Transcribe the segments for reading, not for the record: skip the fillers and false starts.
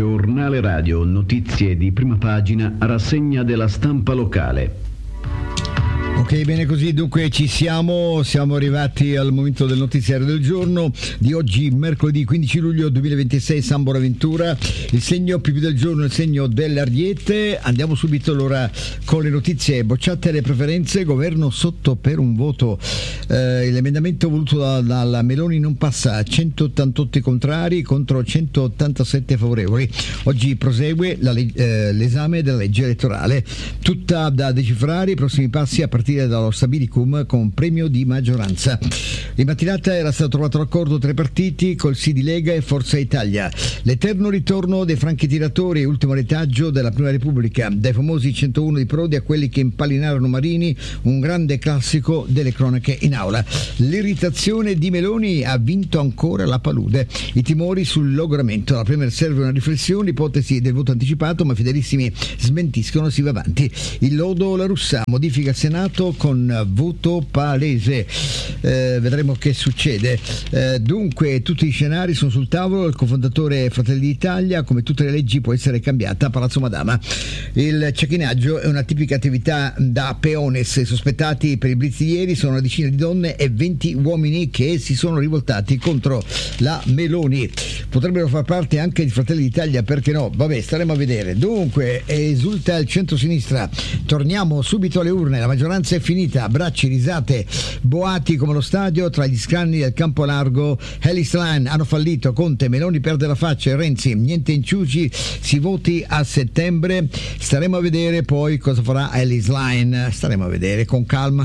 Giornale radio, notizie di prima pagina, rassegna della stampa locale. Ok, bene così, dunque siamo arrivati al momento del notiziario del giorno di oggi, mercoledì 15 luglio 2026, San Bonaventura, il segno più del giorno, il segno dell'Ariete. Andiamo subito allora con le notizie. Bocciate le preferenze, governo sotto per un voto. L'emendamento voluto dalla Meloni non passa, 188 contrari contro 187 favorevoli. Oggi prosegue l'esame della legge elettorale, tutta da decifrare, i prossimi passi a partire dallo Stabilicum con premio di maggioranza. In mattinata era stato trovato l'accordo tra i partiti col sì di Lega e Forza Italia. L'eterno ritorno dei franchi tiratori, ultimo retaggio della Prima Repubblica, dai famosi 101 di Prodi a quelli che impallinarono Marini, un grande classico delle cronache in aula. L'irritazione di Meloni ha vinto ancora la palude, i timori sul logoramento. La Premier serve una riflessione, ipotesi del voto anticipato, ma fedelissimi smentiscono, si va avanti. Il lodo La Russa, modifica il Senato con voto palese. Vedremo che succede. Dunque tutti gli scenari sono sul tavolo. Il cofondatore Fratelli d'Italia, come tutte le leggi, può essere cambiata a Palazzo Madama. Il cecchinaggio è una tipica attività da peones. I sospettati per i blitz di ieri sono una decina di donne e 20 uomini che si sono rivoltati contro la Meloni. Potrebbero far parte anche di Fratelli d'Italia, perché no? Vabbè, staremo a vedere. Dunque esulta il centro-sinistra. Torniamo subito alle urne. La maggioranza è finita, abbracci, risate, boati come lo stadio tra gli scranni del campo largo. Ellis Line hanno fallito, Conte, Meloni perde la faccia e Renzi, niente inciuci, si voti a settembre. Staremo a vedere poi cosa farà Ellis Line, staremo a vedere con calma.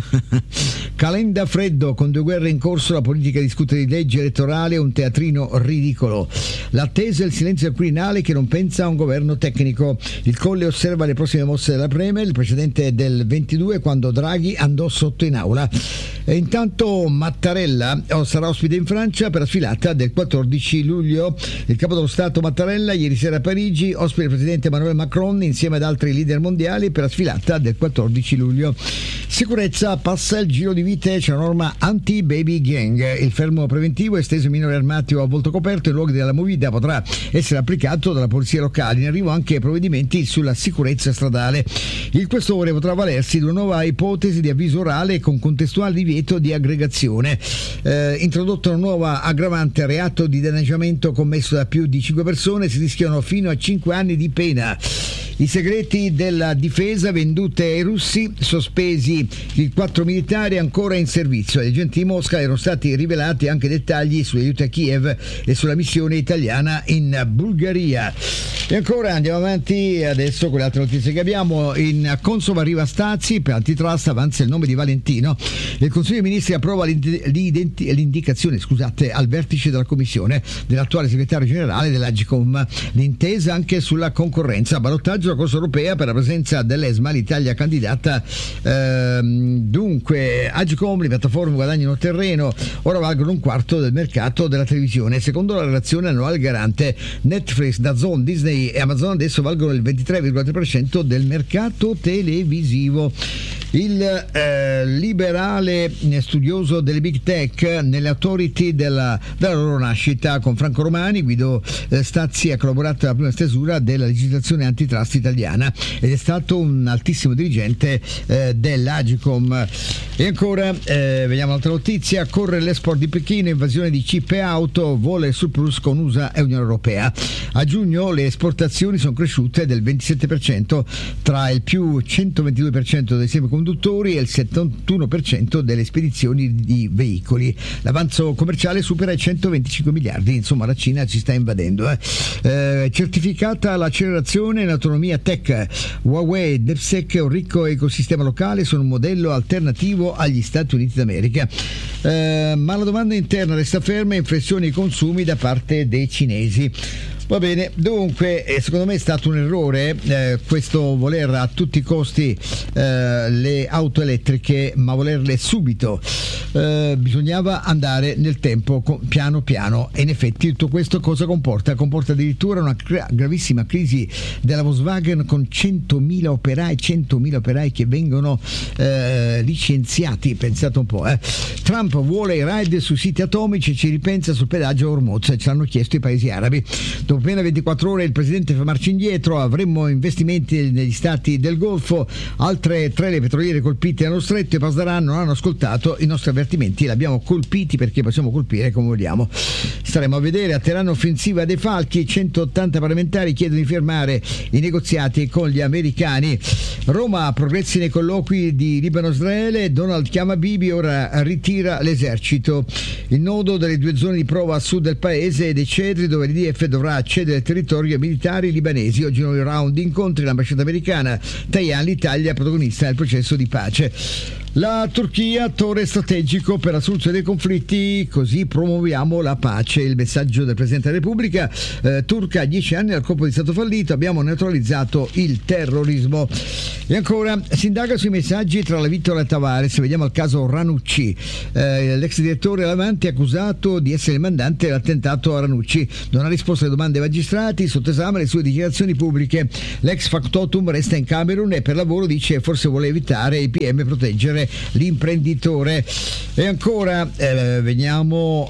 Calenda freddo, con 2 guerre in corso, la politica discute di legge elettorale, un teatrino ridicolo. L'attesa e il silenzio al Quirinale che non pensa a un governo tecnico. Il Colle osserva le prossime mosse della Premier, il precedente del 22 quando Draghi andò sotto in aula. E intanto Mattarella sarà ospite in Francia per la sfilata del 14 luglio. Il capo dello Stato Mattarella ieri sera a Parigi, ospite il presidente Emmanuel Macron insieme ad altri leader mondiali per la sfilata del 14 luglio. Sicurezza, passa il giro di vite, c'è una norma anti-baby gang. Il fermo preventivo esteso ai minori armati o a volto coperto in luoghi della movida potrà essere applicato dalla polizia locale. In arrivo anche provvedimenti sulla sicurezza stradale. Il questore potrà valersi di una nuova ipotesi di avviso orale con contestuale divieto di aggregazione. Introdotta una nuova aggravante a reato di danneggiamento commesso da più di 5 persone, si rischiano fino a 5 anni di pena. I segreti della difesa vendute ai russi, sospesi i 4 militari ancora in servizio. Agli agenti di Mosca erano stati rivelati anche dettagli sugli aiuti a Kiev e sulla missione italiana in Bulgaria. E ancora andiamo avanti adesso con le altre notizie che abbiamo. In Consob arriva Stazzi, per antitrust avanza il nome di Valentino. Il Consiglio dei Ministri approva l'indicazione al vertice della Commissione dell'attuale segretario generale dell'Agcom. L'intesa anche sulla concorrenza. Ballottaggio alla Corsa Europea per la presenza dell'ESMA, l'Italia candidata. Dunque Agcom, le piattaforme guadagnano terreno, ora valgono un quarto del mercato della televisione. Secondo la relazione annuale garante, Netflix, DAZN, Disney e Amazon adesso valgono il 23,3% del mercato televisivo. Il liberale studioso delle big tech nelle authority della loro nascita. Con Franco Romani, Guido Stazzi ha collaborato alla prima stesura della legislazione antitrust italiana ed è stato un altissimo dirigente dell'Agcom. E ancora vediamo un'altra notizia. Corre l'export di Pechino, invasione di chip e auto, vola il surplus con USA e Unione Europea. A giugno le esportazioni sono cresciute del 27%, tra il più 122% dei semiconduttori e il 71% delle spedizioni di veicoli. L'avanzo commerciale supera i 125 miliardi, insomma la Cina ci sta invadendo. Certificata l'accelerazione in autonomia tech, Huawei, DeepSeek e un ricco ecosistema locale sono un modello alternativo agli Stati Uniti d'America. Ma la domanda interna resta ferma e inflessione ai consumi da parte dei cinesi. Va bene, dunque secondo me è stato un errore questo voler a tutti i costi le auto elettriche, ma volerle subito. Bisognava andare nel tempo piano piano, e in effetti tutto questo cosa comporta? Comporta addirittura una gravissima crisi della Volkswagen con 100.000 operai che vengono licenziati, pensate un po'. Trump vuole i raid su siti atomici e ci ripensa sul pedaggio a Hormuz, ce l'hanno chiesto i paesi arabi. dopo appena 24 ore il presidente fa marcia indietro, avremmo investimenti negli stati del Golfo, altre 3 le petroliere colpite nello stretto. I Pasdaran non hanno ascoltato i nostri avvertimenti, li abbiamo colpiti perché possiamo colpire come vogliamo. Staremo a vedere. A Teheran offensiva dei falchi, 180 parlamentari chiedono di fermare i negoziati con gli americani. Roma, progressi nei colloqui di Libano-Israele, Donald chiama Bibi, ora ritira l'esercito. Il nodo delle 2 zone di prova a sud del paese dei Cedri, dove l'IDF dovrà cedere il territorio ai militari libanesi. Oggi nuovi round di incontri, l'ambasciata americana, Tajani, l'Italia protagonista del processo di pace. La Turchia, attore strategico per la soluzione dei conflitti, così promuoviamo la pace. Il messaggio del Presidente della Repubblica turca: 10 anni dal colpo di Stato fallito, abbiamo neutralizzato il terrorismo. E ancora, si indaga sui messaggi tra la Vittoria e Tavares. Vediamo il caso Ranucci. L'ex direttore Avanti è accusato di essere il mandante dell'attentato a Ranucci. Non ha risposto alle domande ai magistrati, sotto esame le sue dichiarazioni pubbliche. L'ex factotum resta in Camerun e per lavoro dice forse vuole evitare i PM, proteggere l'imprenditore. E ancora veniamo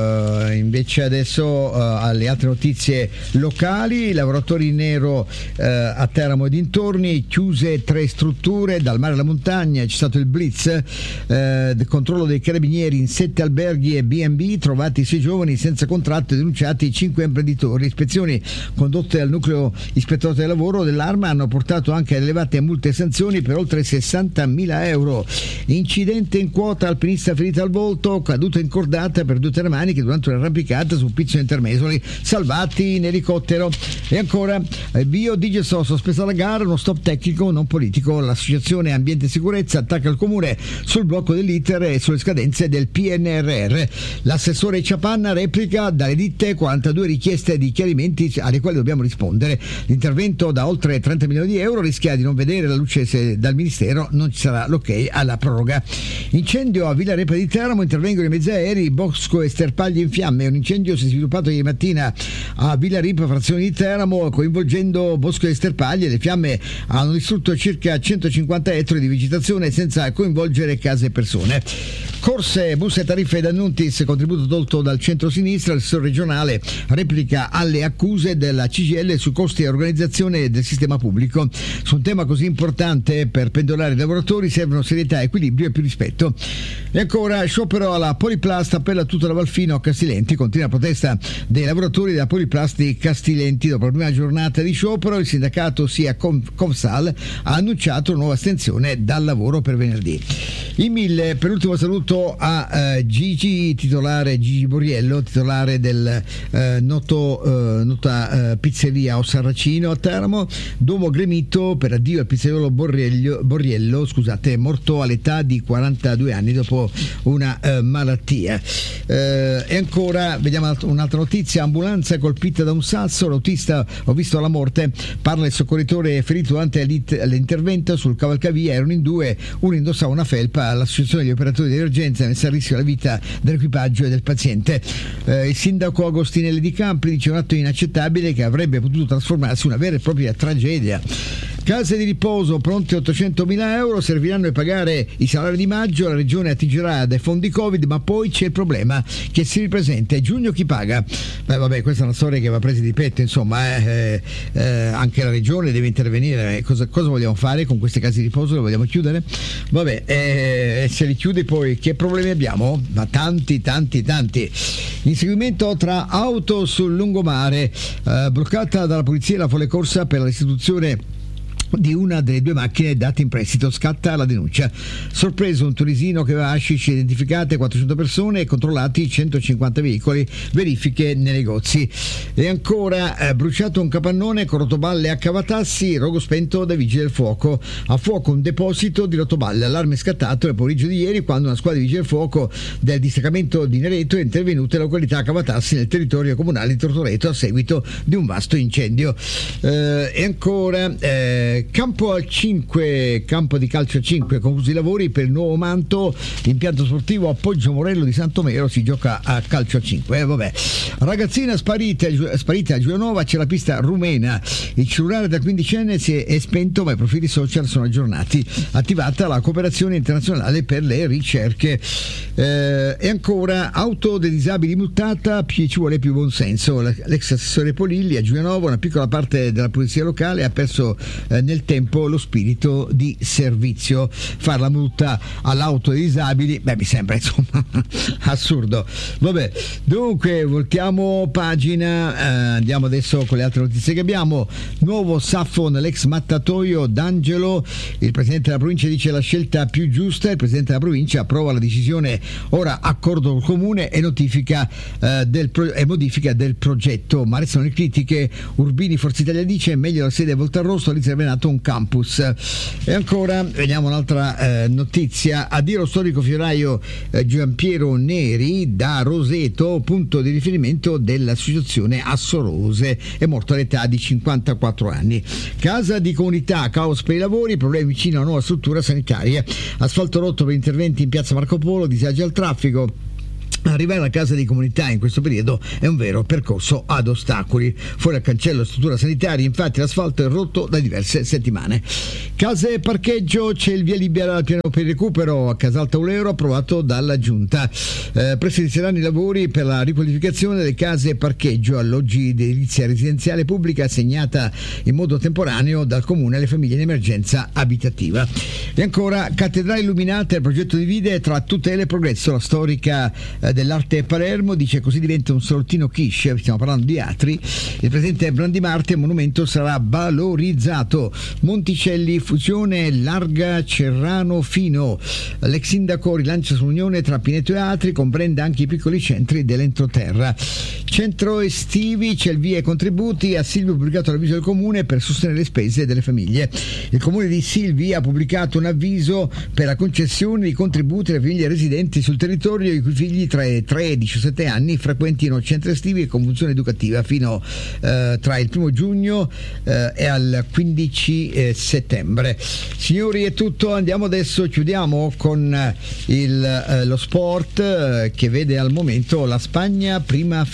invece adesso alle altre notizie locali. Lavoratori in nero a Teramo e dintorni, chiuse 3 strutture dal mare alla montagna, c'è stato il blitz, controllo dei carabinieri in 7 alberghi e B&B, trovati 6 giovani senza contratto e denunciati 5 imprenditori. Ispezioni condotte dal nucleo ispettorato del lavoro dell'Arma hanno portato anche ad elevate multe e sanzioni per oltre 60.000 euro. Incidente in quota, alpinista ferita al volto, caduta in cordata per 2 termani che durante un'arrampicata su Pizzo Intermesoli, salvati in elicottero. E ancora Bio Digesto, sospesa la gara, uno stop tecnico non politico. L'associazione Ambiente e Sicurezza attacca il comune sul blocco dell'iter e sulle scadenze del PNRR. L'assessore Ciapanna replica: dalle ditte 42 richieste di chiarimenti alle quali dobbiamo rispondere. L'intervento da oltre 30 milioni di euro rischia di non vedere la luce se dal Ministero non ci sarà l'ok alla proroga. Incendio a Villa Repa di Teramo, intervengono i mezzi aerei, bosco e sterpagli in fiamme. Un incendio si è sviluppato ieri mattina a Villa Repa, frazione di Teramo, coinvolgendo bosco e sterpagli. Le fiamme hanno distrutto circa 150 ettari di vegetazione senza coinvolgere case e persone. Corse, buste, tariffe ed annuntis, contributo tolto dal centro-sinistra. Il assessore regionale replica alle accuse della CGIL su costi e organizzazione del sistema pubblico. Su un tema così importante per pendolari e lavoratori servono serietà, equilibrio e più rispetto. E ancora, sciopero alla Poliplast, appella tutta la Valfino a Castilenti. Continua la protesta dei lavoratori della Poliplast di Castilenti. Dopo la prima giornata di sciopero, il sindacato sia Confsal ha annunciato una nuova estensione dal lavoro per venerdì. In 1000, per l'ultimo saluto a Gigi Borriello, titolare del nota pizzeria O Sarracino a Teramo. Domo gremito per addio al pizzaiolo Borriello, morto all'età di 42 anni dopo una malattia. E ancora vediamo un'altra notizia: ambulanza colpita da un sasso, l'autista ho visto la morte, parla il soccorritore ferito durante l'intervento sul cavalcavia. Erano in 2, uno indossava una felpa. L'associazione degli operatori di emergenza ha messo a rischio la vita dell'equipaggio e del paziente. Il sindaco Agostinelli di Campi dice un atto inaccettabile che avrebbe potuto trasformarsi in una vera e propria tragedia. Case di riposo pronte 800.000 euro, serviranno per pagare i salari di maggio. La regione attingerà dai fondi Covid, ma poi c'è il problema che si ripresenta: è giugno chi paga? Vabbè, questa è una storia che va presa di petto, insomma, anche la regione deve intervenire. Cosa vogliamo fare con queste case di riposo? Le vogliamo chiudere? Vabbè, se li chiude poi che problemi abbiamo? Ma tanti. Inseguimento tra auto sul lungomare, bloccata dalla polizia la folle corsa per la restituzione di una delle 2 macchine date in prestito. Scatta la denuncia. Sorpreso un tunisino che aveva hashish, identificate 400 persone e controllati 150 veicoli, verifiche nei negozi. E ancora bruciato un capannone con rotoballe a Cavatassi, rogo spento dai vigili del fuoco. A fuoco un deposito di rotoballe, allarme scattato nel pomeriggio di ieri quando una squadra di vigili del fuoco del distaccamento di Nereto è intervenuta in località Cavatassi nel territorio comunale di Tortoreto a seguito di un vasto incendio. E ancora Campo di calcio a 5, conclusi i lavori per il nuovo manto, impianto sportivo a Poggio Morello di Santomero, si gioca a calcio a 5. Ragazzina sparita a Giulianova, c'è la pista rumena, il cellulare del 15enne si è spento ma i profili social sono aggiornati, attivata la cooperazione internazionale per le ricerche. E ancora, auto dei disabili multata, ci vuole più buonsenso. L'ex assessore Polilli a Giulianova, una piccola parte della polizia locale ha perso nel tempo lo spirito di servizio. Fare la multa all'auto dei disabili, mi sembra insomma assurdo. Dunque voltiamo pagina, andiamo adesso con le altre notizie che abbiamo. Nuovo Saffo nell'ex mattatoio D'Angelo, il presidente della provincia dice la scelta più giusta, il presidente della provincia approva la decisione, ora accordo col comune e modifica del progetto, ma restano le critiche. Urbini, Forza Italia dice meglio la sede a Voltarrosso, riservato un campus. E ancora vediamo un'altra notizia, addio lo storico fioraio Giampiero Neri da Roseto, punto di riferimento dell'associazione Assorose, è morto all'età di 54 anni. Casa di comunità, caos per i lavori, problemi vicino a una nuova struttura sanitaria, asfalto rotto per interventi in piazza Marco Polo, disagi al traffico. Arrivare alla casa di comunità in questo periodo è un vero percorso ad ostacoli. Fuori al cancello struttura sanitaria, infatti l'asfalto è rotto da diverse settimane. Case e parcheggio, c'è il via libera al piano per il recupero a Casalta Euro, approvato dalla Giunta. Presto inizieranno i lavori per la riqualificazione delle case e parcheggio, alloggi di edilizia residenziale pubblica assegnata in modo temporaneo dal comune alle famiglie in emergenza abitativa. E ancora, cattedrale illuminate, il progetto divide tra tutele e progresso, la storica dell'arte Palermo dice così diventa un salottino quiche, stiamo parlando di Atri. Il presidente Brandimarte, il monumento sarà valorizzato. Monticelli, fusione larga Cerrano Fino, l'ex sindaco rilancia sull'unione tra Pineto e Atri, comprende anche i piccoli centri dell'entroterra. Centro estivi, c'è il via ai contributi, a Silvi ha pubblicato l'avviso del comune per sostenere le spese delle famiglie. Il comune di Silvi ha pubblicato un avviso per la concessione di contributi alle famiglie residenti sul territorio i cui figli tra i 3 e i 17 anni frequentino centri estivi e con funzione educativa fino tra il 1 giugno e al 15 settembre. Signori, è tutto, andiamo adesso, chiudiamo con lo sport che vede al momento la Spagna prima